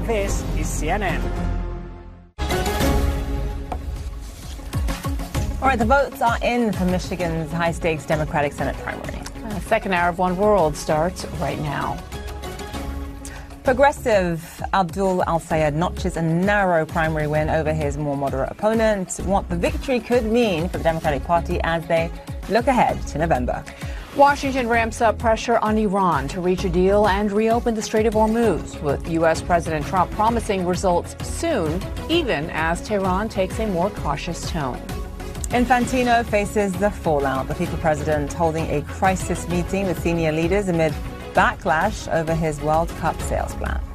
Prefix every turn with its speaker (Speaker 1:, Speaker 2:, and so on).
Speaker 1: This is CNN.
Speaker 2: All right, the votes are in for Michigan's high-stakes Democratic Senate primary.
Speaker 3: The second hour of One World starts right now.
Speaker 2: Progressive Abdul Al-Sayed notches a narrow primary win over his more moderate opponent. What the victory could mean for the Democratic Party as they look ahead to November.
Speaker 3: Washington ramps up pressure on Iran to reach a deal and reopen the Strait of Hormuz, with U.S. President Trump promising results soon, even as Tehran takes a more cautious tone.
Speaker 2: Infantino faces the fallout. The FIFA president holding a crisis meeting with senior leaders amid backlash over his World Cup sales plan.